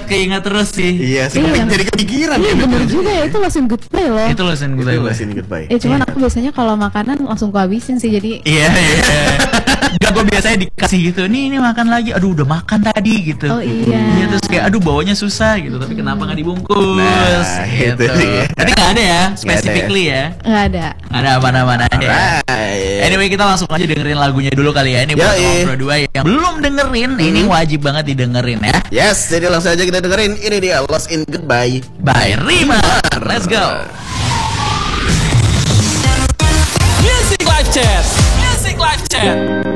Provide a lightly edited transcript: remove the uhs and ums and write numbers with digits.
keinget terus sih. Iya sih, jadi kepikiran. Iya bener juga ya, itu Lost in Goodbye loh. Itu Lost in Goodbye. Lost in Goodbye. Cuman aku biasanya kalau makanan langsung kuhabisin sih, jadi Iya. Enggak, gue biasanya dikasih gitu. Ini makan lagi. Aduh, udah makan tadi gitu. Oh iya. Iya, terus kayak aduh bawanya susah gitu. Tapi kenapa nggak dibungkus? Nah, gitu. itu dia. Tapi nggak ada ya, specifically ya. nggak ada. Ada apa-apa aja. Anyway, kita langsung aja dengerin lagunya dulu kali ya. Ini buat Ngobrol 2 yang belum dengerin, ini wajib banget didengerin ya. Yes, jadi langsung aja kita dengerin. Ini dia Lost in Goodbye by Rima. Let's go. Music Live Chat. Music Live Chat.